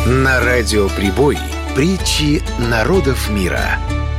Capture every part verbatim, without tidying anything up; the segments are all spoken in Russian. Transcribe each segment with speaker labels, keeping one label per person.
Speaker 1: На радио Прибой притчи народов мира.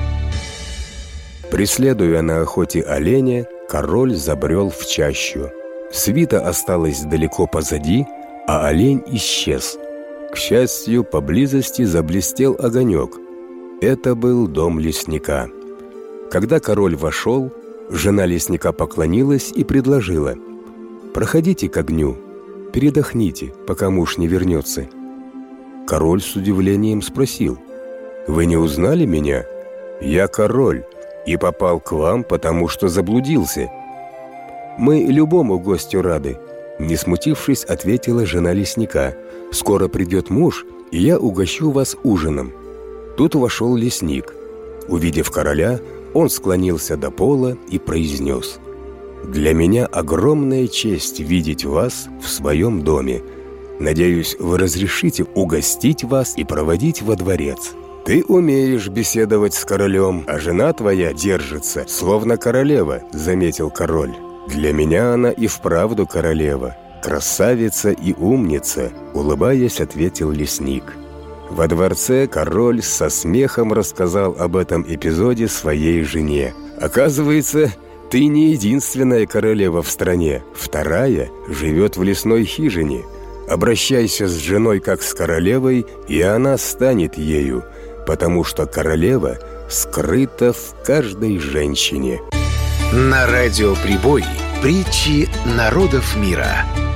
Speaker 2: Преследуя на охоте оленя, король забрел в чащу. Свита осталась далеко позади, а олень исчез. К счастью, поблизости заблестел огонек. Это был дом лесника. Когда король вошел, жена лесника поклонилась и предложила: «Проходите к огню, передохните, пока муж не вернется». Король с удивлением спросил: «Вы не узнали меня? Я король и попал к вам, потому что заблудился». «Мы любому гостю рады», — не смутившись, ответила жена лесника. «Скоро придет муж, и я угощу вас ужином». Тут вошел лесник. Увидев короля, он склонился до пола и произнес: «Для меня огромная честь видеть вас в своем доме. Надеюсь, вы разрешите угостить вас и проводить во дворец. Ты умеешь беседовать с королем, а жена твоя держится, словно королева», — заметил король. «Для меня она и вправду королева, красавица и умница», — улыбаясь, ответил лесник. Во дворце король со смехом рассказал об этом эпизоде своей жене. «Оказывается, ты не единственная королева в стране. Вторая живет в лесной хижине. Обращайся с женой как с королевой, и она станет ею, потому что королева скрыта в каждой женщине».
Speaker 1: На радио Прибой притчи народов мира.